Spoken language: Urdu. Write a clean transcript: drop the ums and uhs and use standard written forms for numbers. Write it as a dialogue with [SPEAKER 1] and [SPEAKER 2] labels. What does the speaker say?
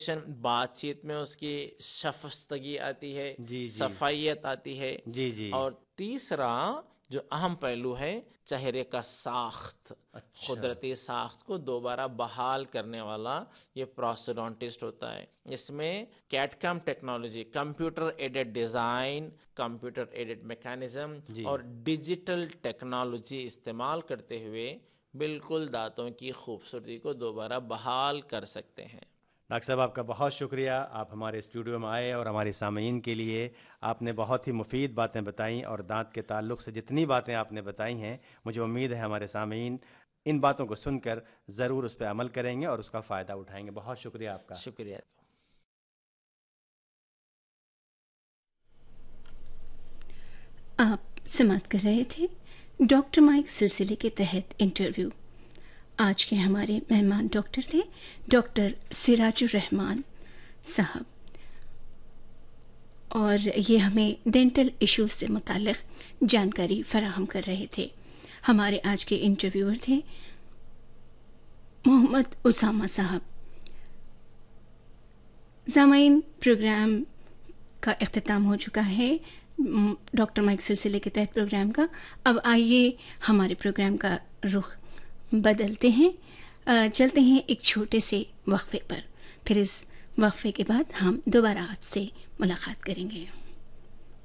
[SPEAKER 1] بات چیت میں اس کی شفستگی آتی ہے،
[SPEAKER 2] جی جی
[SPEAKER 1] صفائیت آتی ہے،
[SPEAKER 2] جی جی
[SPEAKER 1] اور تیسرا جو اہم پہلو ہے چہرے کا ساخت،
[SPEAKER 2] اچھا
[SPEAKER 1] قدرتی ساخت کو دوبارہ بحال کرنے والا یہ پروسٹوڈونٹسٹ ہوتا ہے. اس میں کیٹ کام technology, computer added design, computer added mechanism
[SPEAKER 2] جی
[SPEAKER 1] اور ڈیجیٹل ٹیکنالوجی استعمال کرتے ہوئے بالکل دانتوں کی خوبصورتی کو دوبارہ بحال کر سکتے ہیں.
[SPEAKER 2] ڈاکٹر صاحب آپ کا بہت شکریہ، آپ ہمارے اسٹوڈیو میں آئے اور ہمارے سامعین کے لیے آپ نے بہت ہی مفید باتیں بتائیں، اور دانت کے تعلق سے جتنی باتیں آپ نے بتائی ہیں مجھے امید ہے ہمارے سامعین ان باتوں کو سن کر ضرور اس پہ عمل کریں گے اور اس کا فائدہ اٹھائیں گے. بہت شکریہ آپ کا.
[SPEAKER 1] شکریہ.
[SPEAKER 3] آپ سماعت کر رہے تھے ڈاکٹر مائک سلسلے کے تحت انٹرویو. آج کے ہمارے مہمان ڈاکٹر تھے ڈاکٹر سراج الرحمان صاحب، اور یہ ہمیں ڈینٹل ایشوز سے متعلق جانکاری فراہم کر رہے تھے. ہمارے آج کے انٹرویور تھے محمد اسامہ صاحب. سامعین، پروگرام کا اختتام ہو چکا ہے ڈاکٹر مائک سلسلے کے تحت پروگرام کا. اب آئیے ہمارے پروگرام کا رخ بدلتے ہیں، چلتے ہیں ایک چھوٹے سے وقفے پر. پھر اس وقفے کے بعد ہم دوبارہ آپ سے ملاقات کریں گے.